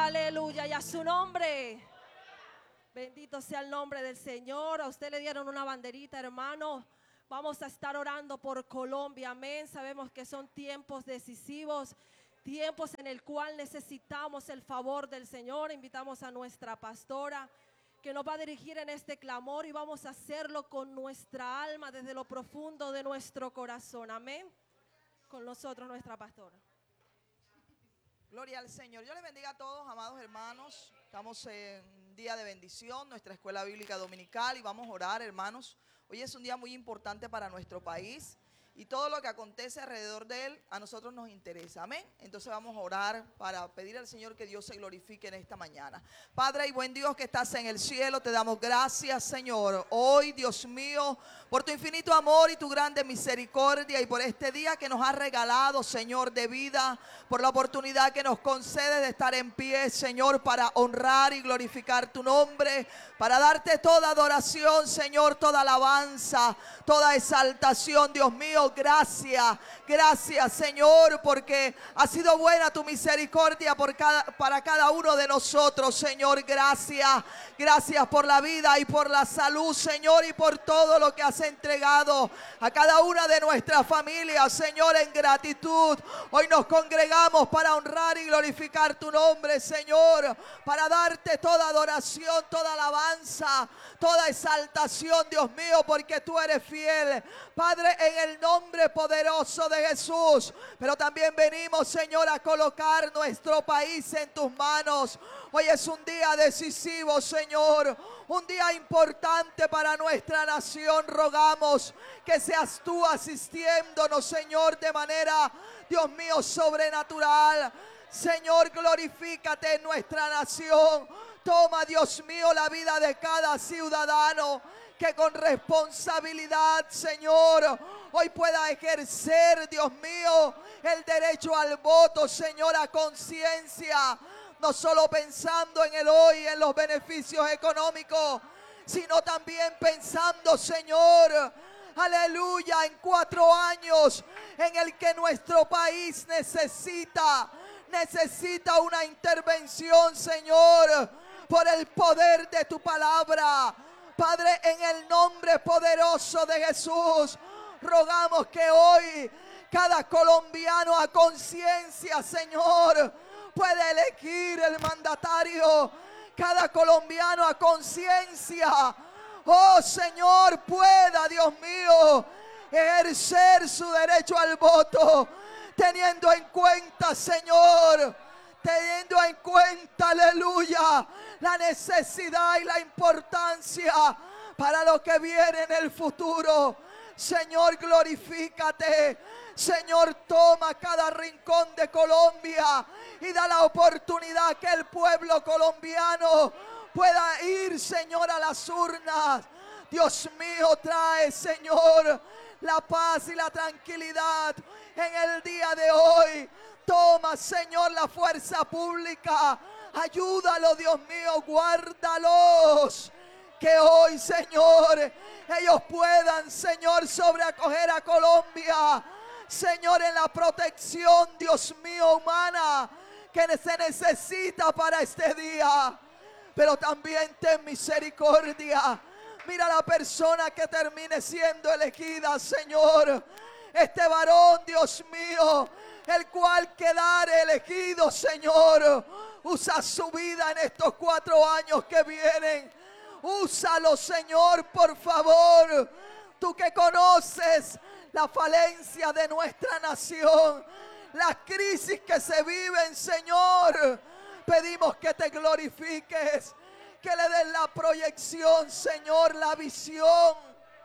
Aleluya, y a su nombre. Bendito sea el nombre del Señor. A usted le dieron una banderita, hermano. Vamos a estar orando por Colombia, amén. Sabemos que son tiempos decisivos, tiempos en el cual necesitamos el favor del Señor. Invitamos a nuestra pastora que nos va a dirigir en este clamor y vamos a hacerlo con nuestra alma desde lo profundo de nuestro corazón, amén. Con nosotros nuestra pastora. Gloria al Señor. Yo les bendiga a todos, amados hermanos. Estamos en un día de bendición, nuestra escuela bíblica dominical, y vamos a orar, hermanos. Hoy es un día muy importante para nuestro país y todo lo que acontece alrededor de él a nosotros nos interesa, amén. Entonces vamos a orar para pedir al Señor que Dios se glorifique en esta mañana. Padre y buen Dios que estás en el cielo, te damos gracias, Señor, hoy, Dios mío, por tu infinito amor y tu grande misericordia, y por este día que nos has regalado, Señor, de vida, por la oportunidad que nos concedes de estar en pie, Señor, para honrar y glorificar tu nombre, para darte toda adoración, Señor, toda alabanza, toda exaltación, Dios mío. Gracias, gracias, Señor, porque ha sido buena tu misericordia para cada uno de nosotros, Señor. Gracias, gracias por la vida y por la salud, Señor, y por todo lo que has entregado a cada una de nuestras familias, Señor, en gratitud. Hoy nos congregamos para honrar y glorificar tu nombre, Señor, para darte toda adoración, toda alabanza, toda exaltación, Dios mío, porque tú eres fiel, Padre, en el nombre poderoso de Jesús. Pero también venimos, Señor, a colocar nuestro país en tus manos. Hoy es un día decisivo, Señor, un día importante para nuestra nación. Rogamos que seas tú asistiéndonos, Señor, de manera, Dios mío, sobrenatural. Señor, glorifícate en nuestra nación. Toma, Dios mío, la vida de cada ciudadano que con responsabilidad, Señor, hoy pueda ejercer, Dios mío, el derecho al voto, Señor, a conciencia, no solo pensando en el hoy, en los beneficios económicos, sino también pensando, Señor, aleluya, en 4 años en el que nuestro país necesita una intervención, Señor, por el poder de tu palabra. Padre, en el nombre poderoso de Jesús, rogamos que hoy cada colombiano a conciencia, Señor, pueda elegir el mandatario. Cada colombiano a conciencia, oh Señor, pueda, Dios mío, ejercer su derecho al voto, teniendo en cuenta, Señor, teniendo en cuenta, aleluya, la necesidad y la importancia para lo que viene en el futuro. Señor, glorifícate. Señor, toma cada rincón de Colombia y da la oportunidad que el pueblo colombiano pueda ir, Señor, a las urnas. Dios mío, trae, Señor, la paz y la tranquilidad en el día de hoy. Toma, Señor, la fuerza pública. Ayúdalo, Dios mío, guárdalos. Que hoy, Señor, ellos puedan, Señor, sobreacoger a Colombia. Señor, en la protección, Dios mío, humana que se necesita para este día. Pero también ten misericordia. Mira la persona que termine siendo elegida, Señor. Este varón, Dios mío, el cual quedare elegido, Señor, usa su vida en estos 4 años que vienen. Úsalo, Señor, por favor. Tú que conoces la falencia de nuestra nación, las crisis que se viven, Señor, pedimos que te glorifiques, que le des la proyección, Señor, la visión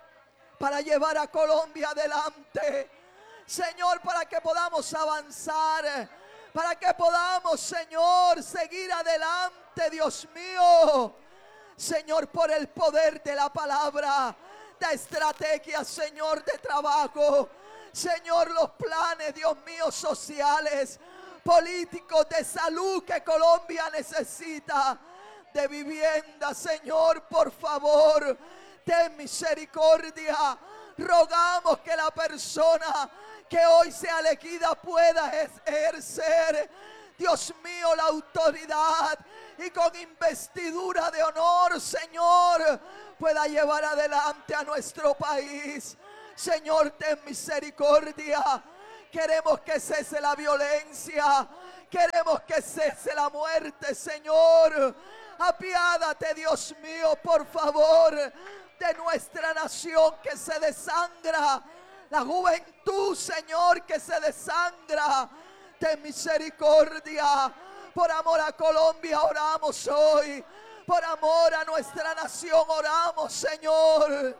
para llevar a Colombia adelante. Señor, para que podamos avanzar, para que podamos, Señor, seguir adelante, Dios mío. Señor, por el poder de la palabra, da estrategia, Señor, de trabajo. Señor, los planes, Dios mío, sociales, políticos, de salud que Colombia necesita, de vivienda, Señor, por favor, ten misericordia. Rogamos que la persona que hoy sea elegida pueda ejercer, Dios mío, la autoridad y con investidura de honor, Señor, pueda llevar adelante a nuestro país. Señor, ten misericordia. Queremos que cese la violencia. Queremos que cese la muerte, Señor. Apiádate, Dios mío, por favor, de nuestra nación que se desangra. La juventud, Señor, que se desangra. Ten misericordia. Por amor a Colombia oramos hoy. Por amor a nuestra nación oramos, Señor.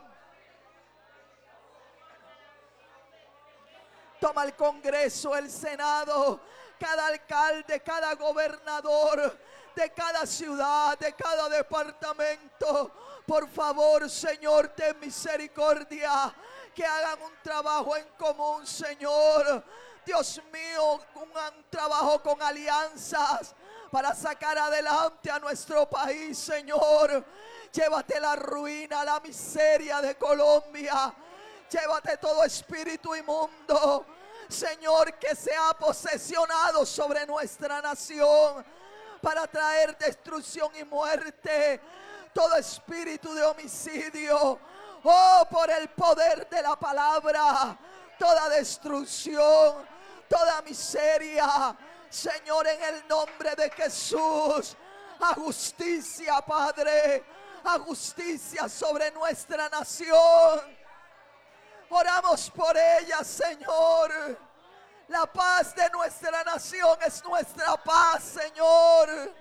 Toma el Congreso, el Senado, cada alcalde, cada gobernador de cada ciudad, de cada departamento. Por favor, Señor, ten misericordia. Que hagan un trabajo en común, Señor. Dios mío, un trabajo con alianzas para sacar adelante a nuestro país, Señor. Llévate la ruina, la miseria de Colombia. Llévate todo espíritu inmundo, Señor, que se ha posesionado sobre nuestra nación para traer destrucción y muerte. Todo espíritu de homicidio, oh, por el poder de la palabra, toda destrucción, toda miseria, Señor, en el nombre de Jesús, a justicia, Padre, a justicia sobre nuestra nación. Oramos por ella, Señor. La paz de nuestra nación es nuestra paz, Señor.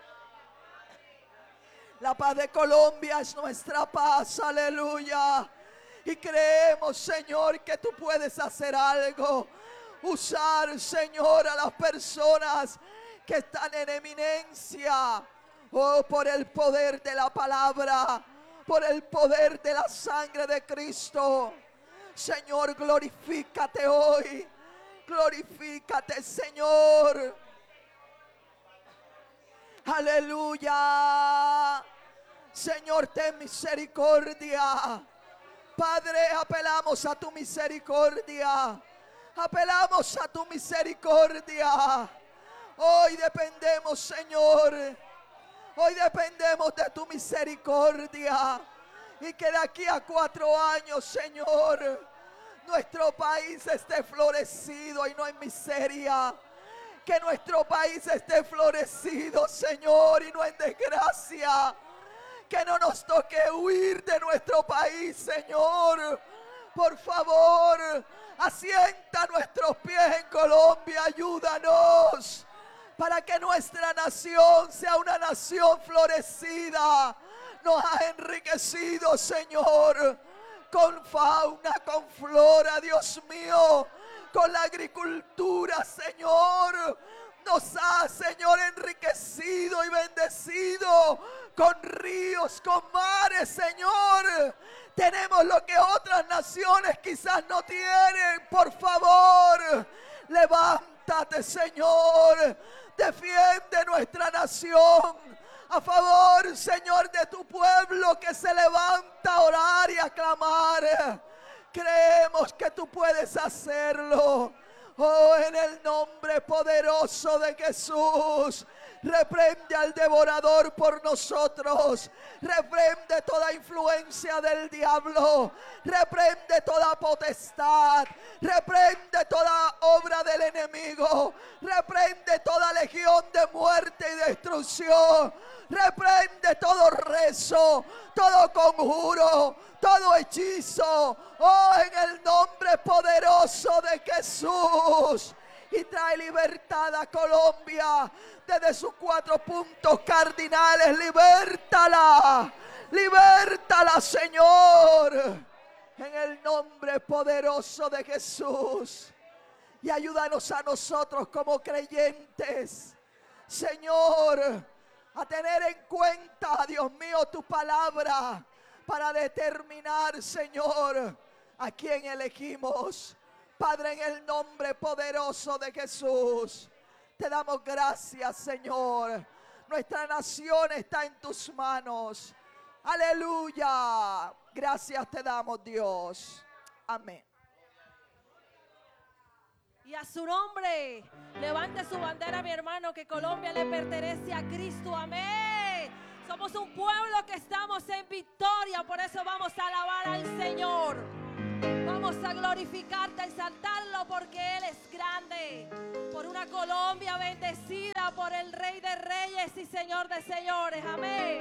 La paz de Colombia es nuestra paz, aleluya. Y creemos, Señor, que tú puedes hacer algo. Usar, Señor, a las personas que están en eminencia. Oh, por el poder de la palabra, por el poder de la sangre de Cristo. Señor, glorifícate hoy. Glorifícate, Señor. Aleluya. Señor, ten misericordia. Padre, apelamos a tu misericordia. Apelamos a tu misericordia. Hoy dependemos, Señor. Hoy dependemos de tu misericordia. Y que de aquí a 4 años, Señor, nuestro país esté florecido y no en miseria. Que nuestro país esté florecido, Señor, y no en desgracia. Que no nos toque huir de nuestro país, Señor. Por favor, asienta nuestros pies en Colombia, ayúdanos. Para que nuestra nación sea una nación florecida. Nos ha enriquecido, Señor, con fauna, con flora, Dios mío, con la agricultura, Señor. Nos ha, Señor, enriquecido y bendecido con ríos, con mares, Señor. Tenemos lo que otras naciones quizás no tienen. Por favor, levántate, Señor. Defiende nuestra nación. A favor, Señor, de tu pueblo que se levanta a orar y a clamar. Creemos que tú puedes hacerlo. Oh, en el nombre poderoso de Jesús. Reprende al devorador por nosotros. Reprende toda influencia del diablo. Reprende toda potestad. Reprende toda obra del enemigo. Reprende toda legión de muerte y destrucción. Reprende todo rezo, todo conjuro, todo hechizo. Oh, en el nombre poderoso de Jesús. Y trae libertad a Colombia desde sus 4 puntos cardinales. Libértala, libértala, Señor, en el nombre poderoso de Jesús. Y ayúdanos a nosotros como creyentes, Señor, a tener en cuenta, Dios mío, tu palabra para determinar, Señor, a quién elegimos. Padre, en el nombre poderoso de Jesús, te damos gracias, Señor. Nuestra nación está en tus manos. Aleluya. Gracias te damos, Dios. Amén. Y a su nombre, levante su bandera, mi hermano, que Colombia le pertenece a Cristo. Amén. Somos un pueblo que estamos en victoria, por eso vamos a alabar al Señor. Vamos a glorificarte, exaltarlo, porque Él es grande. Por una Colombia bendecida por el Rey de Reyes y Señor de Señores. Amén.